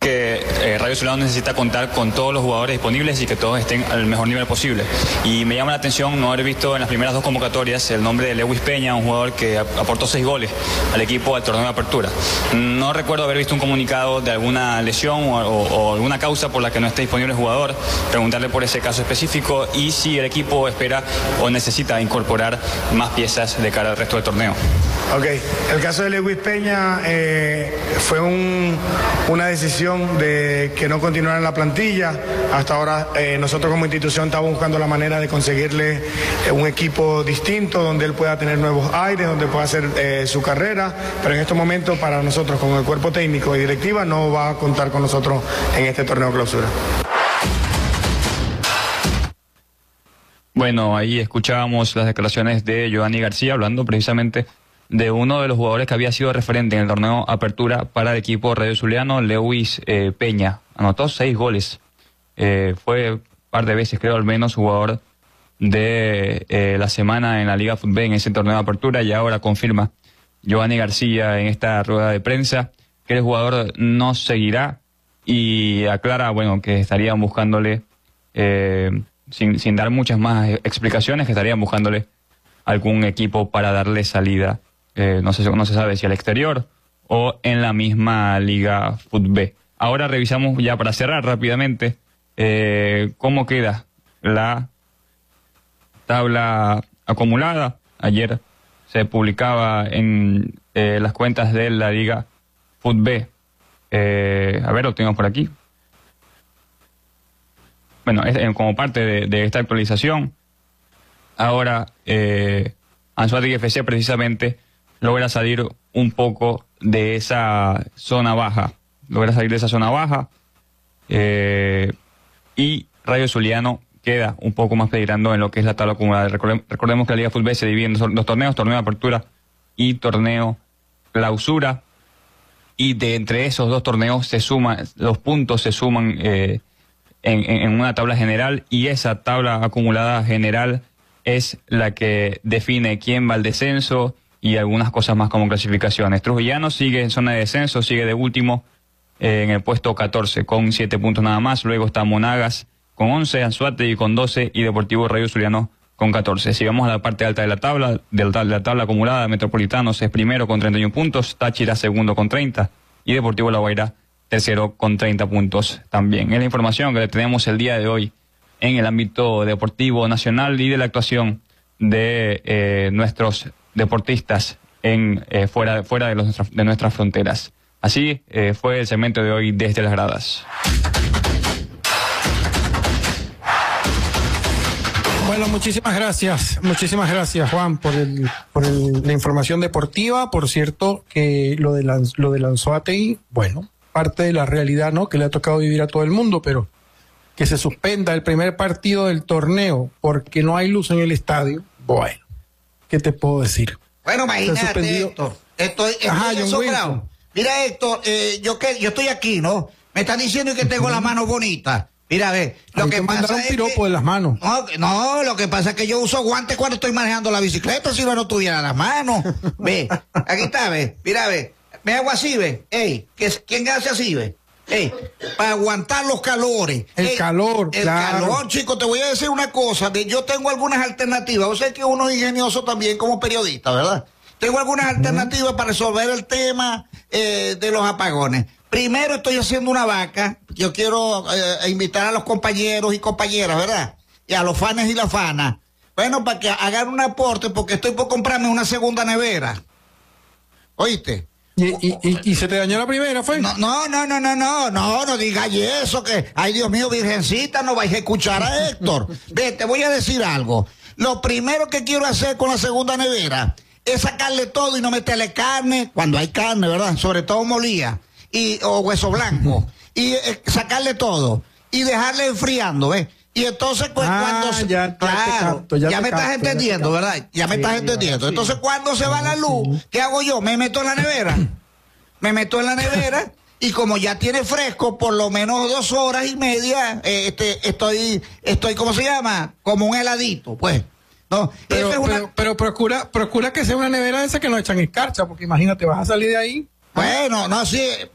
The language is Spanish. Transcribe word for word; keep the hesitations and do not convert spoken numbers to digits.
que eh, Radio Zuliano necesita contar con todos los jugadores disponibles y que todos estén al mejor nivel posible. Y me llama la atención no haber visto en las primeras dos convocatorias el nombre de Lewis Peña, un jugador que aportó seis goles al equipo al torneo de apertura. No recuerdo haber visto un comunicado de alguna lesión o, o, o alguna causa por la que no esté disponible el jugador, preguntarle por ese caso específico y si el equipo espera o necesita incorporar más piezas de cara al resto del torneo. Ok, el caso de Lewis Peña eh, fue un, una decisión de que no continuara en la plantilla. Hasta ahora eh, nosotros como institución estamos buscando la manera de conseguirle eh, un equipo distinto donde él pueda tener nuevos aires, donde pueda hacer eh, su carrera, pero en estos momentos para nosotros con el cuerpo técnico y directiva no va a contar con nosotros en este torneo clausura. Bueno, ahí escuchábamos las declaraciones de Giovanni García hablando precisamente de uno de los jugadores que había sido referente en el torneo Apertura para el equipo Radio Zuliano, Lewis eh, Peña. Anotó seis goles. Eh, fue un par de veces, creo, al menos jugador de eh, la semana en la Liga Fútbol en ese torneo de Apertura, y ahora confirma Giovanni García en esta rueda de prensa que el jugador no seguirá y aclara, bueno, que estarían buscándole, eh, sin, sin dar muchas más explicaciones, que estarían buscándole algún equipo para darle salida. Eh, no, se, no se sabe si al exterior o en la misma Liga Fútbol. Ahora revisamos ya para cerrar rápidamente eh, cómo queda la tabla acumulada. Ayer se publicaba en eh, las cuentas de la Liga Fútbol. Eh, a ver, lo tengo por aquí. Bueno, es, eh, como parte de, de esta actualización, ahora eh, Anzoátegui F C precisamente logra salir un poco de esa zona baja, logra salir de esa zona baja eh, y Radio Zuliano queda un poco más peligrando en lo que es la tabla acumulada. Recordemos, recordemos que la Liga Fútbol se divide en dos torneos, torneo de apertura y torneo clausura, y de entre esos dos torneos se suman, los puntos se suman eh, en, en una tabla general, y esa tabla acumulada general es la que define quién va al descenso y algunas cosas más como clasificaciones. Trujillano sigue en zona de descenso, sigue de último eh, en el puesto catorce con siete puntos nada más. Luego está Monagas con once, Anzoátegui con doce y Deportivo Radio Zuliano con catorce. Si vamos a la parte alta de la tabla, de la, de la tabla acumulada, Metropolitanos es primero con treinta y uno puntos, Táchira segundo con treinta y Deportivo La Guaira tercero con treinta puntos también. Es la información que tenemos el día de hoy en el ámbito deportivo nacional y de la actuación de eh, nuestros deportistas en eh, fuera, fuera de, los, de nuestras fronteras. Así eh, fue el segmento de hoy desde las gradas. Bueno, muchísimas gracias, muchísimas gracias, Juan, por el, por el, la información deportiva. Por cierto, que lo de la, lo de Anzoátegui, bueno, parte de la realidad, ¿no?, que le ha tocado vivir a todo el mundo, pero que se suspenda el primer partido del torneo porque no hay luz en el estadio, bueno, ¿qué te puedo decir? Bueno, imagínate, Héctor, estoy, estoy Ajá, asombrado. Mira, Héctor, eh, yo que yo estoy aquí, ¿no? Me están diciendo que tengo las manos bonitas. Mira, a ver, lo que pasa un es piropo que, de las manos. No, no, lo que pasa es que yo uso guantes cuando estoy manejando la bicicleta, si no, no tuviera las manos. Ve, aquí está, ve, mira, ve, me hago así, ve, ey, ¿quién hace así, ve? Ey, para aguantar los calores. El Ey, calor, El claro. calor, chicos, te voy a decir una cosa, de, yo tengo algunas alternativas, o sea que uno es ingenioso también como periodista, ¿verdad? Tengo algunas uh-huh. alternativas para resolver el tema eh, de los apagones. Primero estoy haciendo una vaca, yo quiero eh, invitar a los compañeros y compañeras, ¿verdad? Y a los fanes y las fanas. Bueno, para que hagan un aporte, porque estoy por comprarme una segunda nevera. ¿Oíste? ¿Y, y, y, y se te dañó la primera, fue? No, no, no, no, no, no, no, no digáis eso, que, ay Dios mío, virgencita, no vais a escuchar a Héctor. Ve, te voy a decir algo. Lo primero que quiero hacer con la segunda nevera es sacarle todo y no meterle carne, cuando hay carne, ¿verdad? Sobre todo molía. Y, o hueso blanco, y eh, sacarle todo, y dejarle enfriando, ¿ves? Y entonces pues, ah, cuando... Ya, claro, ya, te capto, ya, ya te me capto, estás entendiendo, ya ¿verdad? Ya me sí, estás entendiendo. Sí. Entonces cuando se va la luz, ¿qué hago yo? Me meto en la nevera, me meto en la nevera, y como ya tiene fresco, por lo menos dos horas y media, eh, este, estoy, estoy, ¿cómo se llama? Como un heladito, pues. No, pero, eso es una... pero, pero procura, procura que sea una nevera esa que no echan escarcha, porque imagínate, vas a salir de ahí. Bueno, no, sí,